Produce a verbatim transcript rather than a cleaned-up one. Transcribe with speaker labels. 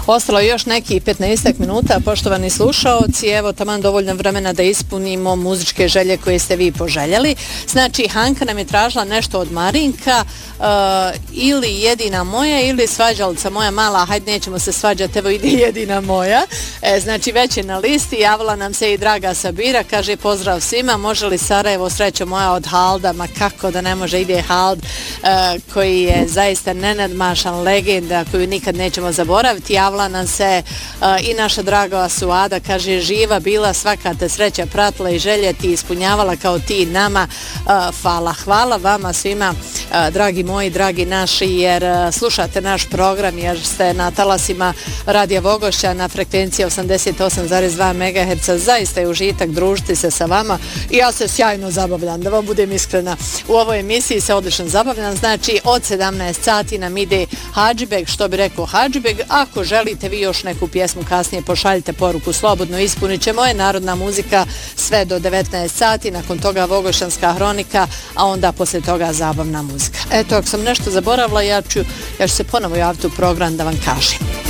Speaker 1: Ostalo je još neki petnaestak minuta, poštovani slušaoci, evo taman dovoljno vremena da ispunimo muzičke želje koje ste vi poželjeli. Znači, Hanka nam je tražila nešto od Marinka, uh, ili jedina moja, ili svađalica moja mala, hajde nećemo se svađati, evo ide jedina moja. E, znači, već je na listi, javila nam se i draga Sabira, kaže pozdrav svima, može li Sarajevo, srećo moja od Halda, ma kako da ne može, ide Hald, uh, koji je zaista nenadmašan, legenda koju nikad nećemo zaboraviti. Javila nam se uh, i naša draga Suada, kaže živa bila, svaka te sreća pratila i želje ti ispunjavala kao ti nama. Uh, hvala, hvala vama svima, uh, dragi moji, dragi naši, jer uh, slušate naš program, jer ste na talasima Radija Vogošća na frekvenciji osamdeset osam zarez dva megaherca. Zaista je užitak družiti se sa vama i ja se sjajno zabavljam, da vam budem iskrena. U ovoj emisiji se odlično zabavljam. Znači, od sedamnaest sati nam ide Hadžibeg, što bi rekao Hadžibeg. Ako želite vi još neku pjesmu kasnije, pošaljite poruku slobodno, ispunit ćemo je. Narodna muzika sve do devetnaest sati, nakon toga Vogošanska hronika, a onda poslije toga zabavna muzika. Eto, ako sam nešto zaboravila, ja ću, ja ću se ponovo javiti u program da vam kažem.